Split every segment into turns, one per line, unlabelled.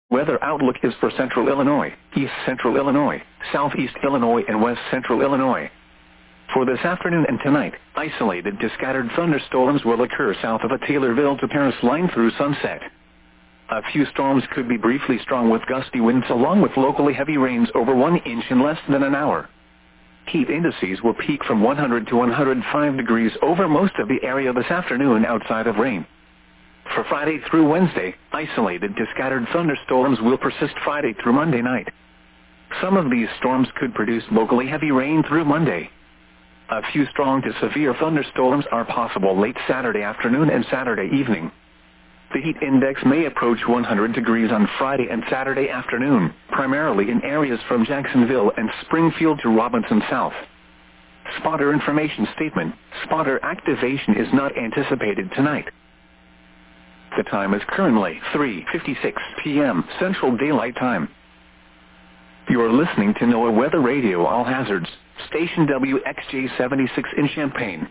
Weather outlook is for central Illinois, east central Illinois, southeast Illinois and west central Illinois. For this afternoon and tonight, isolated to scattered thunderstorms will occur south of a Taylorville to Paris line through sunset. A few storms could be briefly strong with gusty winds along with locally heavy rains over 1 inch in less than an hour. Heat indices will peak from 100 to 105 degrees over most of the area this afternoon outside of rain. For Friday through Wednesday, isolated to scattered thunderstorms will persist Friday through Monday night. Some of these storms could produce locally heavy rain through Monday. A few strong to severe thunderstorms are possible late Saturday afternoon and Saturday evening. The heat index may approach 100 degrees on Friday and Saturday afternoon, primarily in areas from Jacksonville and Springfield to Robinson South. Spotter information statement: spotter activation is not anticipated tonight. The time is currently 3:56 p.m. Central Daylight Time. You are listening to NOAA Weather Radio All Hazards, station WXJ-76 in Champaign.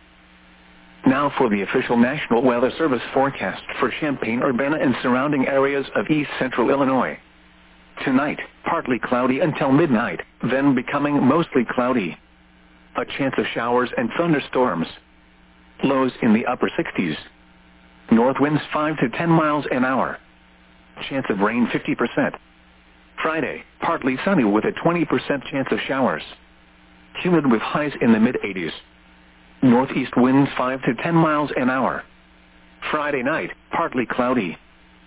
Now for the official National Weather Service forecast for Champaign-Urbana and surrounding areas of east central Illinois. Tonight, partly cloudy until midnight, then becoming mostly cloudy. A chance of showers and thunderstorms. Lows in the upper 60s. North winds 5 to 10 miles an hour. Chance of rain 50%. Friday, partly sunny with a 20% chance of showers. Humid with highs in the mid-80s. Northeast winds 5 to 10 miles an hour. Friday night, partly cloudy.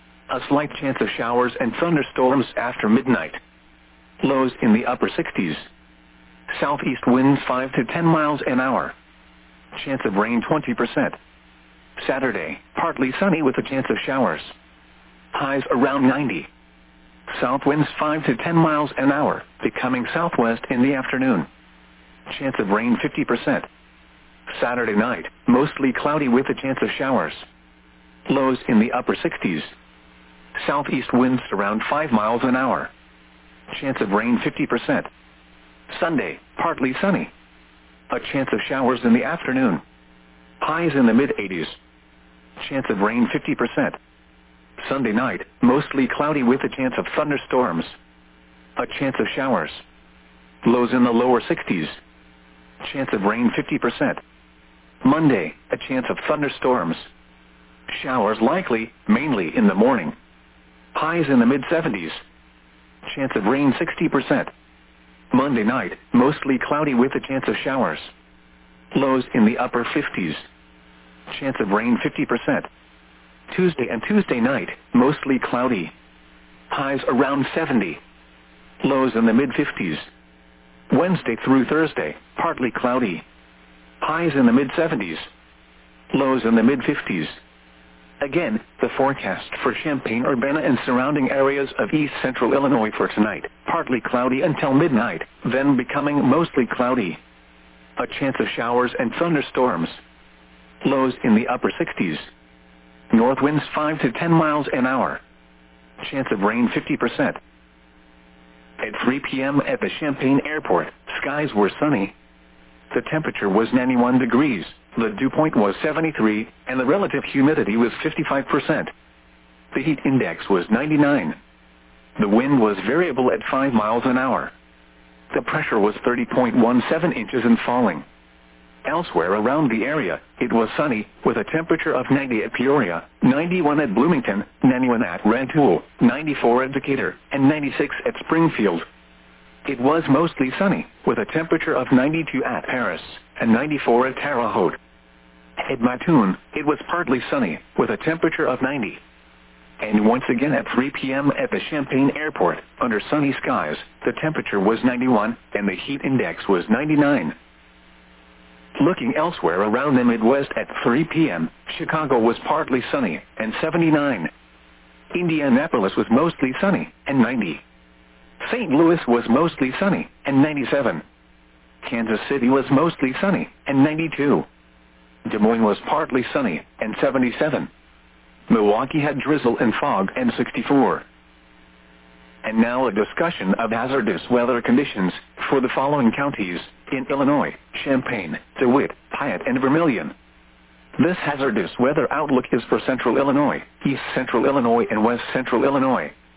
A slight chance of showers and thunderstorms after midnight. Lows in the upper 60s. Southeast winds 5 to 10 miles an hour. Chance of rain 20%. Saturday, partly sunny with a chance of showers. Highs around 90. South winds 5 to 10 miles an hour, becoming southwest in the afternoon. Chance of rain 50%. Saturday night, mostly cloudy with a chance of showers. Lows in the upper 60s. Southeast winds around 5 miles an hour. Chance of rain 50%. Sunday, partly sunny. A chance of showers in the afternoon. Highs in the mid-80s. Chance of rain 50%. Sunday night, mostly cloudy with a chance of thunderstorms. A chance of showers. Lows in the lower 60s. Chance of rain 50%. Monday, a chance of thunderstorms. Showers likely, mainly in the morning. Highs in the mid-70s. Chance of rain 60%. Monday night, mostly cloudy with a chance of showers. Lows in the upper 50s. Chance of rain 50%. Tuesday and Tuesday night, mostly cloudy. Highs around 70. Lows in the mid-50s. Wednesday through Thursday, partly cloudy. Highs in the mid-70s. Lows in the mid-50s. Again, the forecast for Champaign-Urbana and surrounding areas of east central Illinois for tonight. Partly cloudy until midnight, then becoming mostly cloudy. A chance of showers and thunderstorms. Lows in the upper 60s. North winds 5 to 10 miles an hour. Chance of rain 50%. At 3 p.m. at the Champaign Airport, skies were sunny. The temperature was 91 degrees, the dew point was 73, and the relative humidity was 55%. The heat index was 99. The wind was variable at 5 miles an hour. The pressure was 30.17 inches and falling. Elsewhere around the area, it was sunny, with a temperature of 90 at Peoria, 91 at Bloomington, 91 at Rantoul, 94 at Decatur, and 96 at Springfield. It was mostly sunny, with a temperature of 92 at Paris, and 94 at Terre Haute. At Mattoon, it was partly sunny, with a temperature of 90. And once again at 3 p.m. at the Champaign Airport, under sunny skies, the temperature was 91, and the heat index was 99. Looking elsewhere around the Midwest at 3 p.m., Chicago was partly sunny, and 79. Indianapolis was mostly sunny, and 90. St. Louis was mostly sunny, and 97. Kansas City was mostly sunny, and 92. Des Moines was partly sunny, and 77. Milwaukee had drizzle and fog, and 64. And now a discussion of hazardous weather conditions for the following counties in Illinois: Champaign, DeWitt, Piatt, and Vermilion. This hazardous weather outlook is for central Illinois, east central Illinois, and west central Illinois.